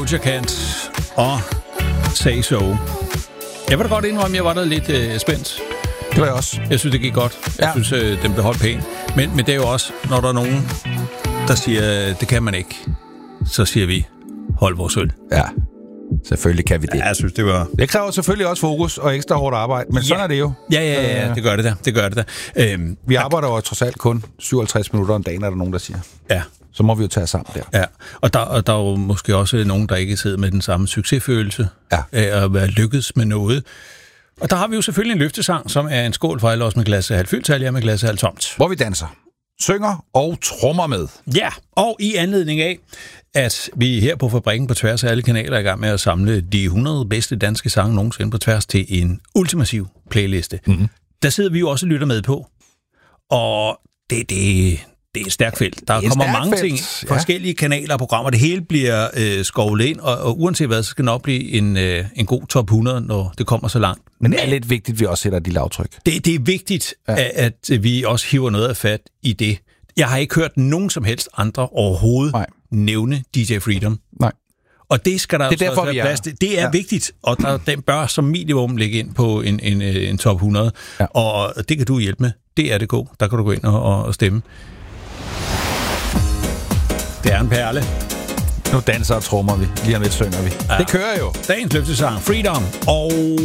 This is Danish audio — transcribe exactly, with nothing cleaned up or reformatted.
Doja Cat og Say So. Jeg vil da godt indrømme, jeg var der lidt øh, spændt. Det var jeg også. Jeg synes, det gik godt. Jeg ja. synes, øh, den blev holdt pænt. Men, men det er jo også, når der er nogen, der siger, det kan man ikke, så siger vi, hold vores øl. Ja, selvfølgelig kan vi det. Ja, jeg synes, det var... Det kræver selvfølgelig også fokus og ekstra hårdt arbejde, men ja. sådan er det jo. Ja, ja, ja, det gør det da. Det gør det da. Øhm, vi arbejder jo trods alt kun syvoghalvtreds minutter om dagen, er der nogen, der siger. Ja. Så må vi jo tage sammen der. Ja, og der, og der er jo måske også nogen, der ikke sidder med den samme succesfølelse ja. af at være lykkedes med noget. Og der har vi jo selvfølgelig en løftesang, som er en skål for alle os med glasset halvt fyldt, alle jer med glasset halvt tomt. Hvor vi danser, synger og trommer med. Ja, og i anledning af, at vi her på Fabrikken på tværs af alle kanaler er i gang med at samle de hundrede bedste danske sange nogensinde på tværs til en ultimativ playliste. Mm-hmm. Der sidder vi jo også og lytter med på. Og det, det, det er et stærkt felt. Der kommer mange felt. ting, ja. forskellige kanaler og programmer. Det hele bliver øh, skovlet ind, og, og uanset hvad, så skal det nok blive en, øh, en god top hundrede, når det kommer så langt. Men det er lidt vigtigt, at vi også sætter de lavtryk. Det, det er vigtigt, ja. at, at vi også hiver noget af fat i det. Jeg har ikke hørt nogen som helst andre overhovedet Nej. nævne D J Freedom. Nej. Og det skal der det er derfor, være plads til. Det er ja. vigtigt, og der, den bør som minimum ligge ind på en, en, en top hundrede. Ja. Og det kan du hjælpe med. Det er det god. Der kan du gå ind og, og stemme. Det er en perle. Nu danser og trommer vi. Lige om lidt synger vi. Ja. Det kører jo. Dagens løftesang, Freedom og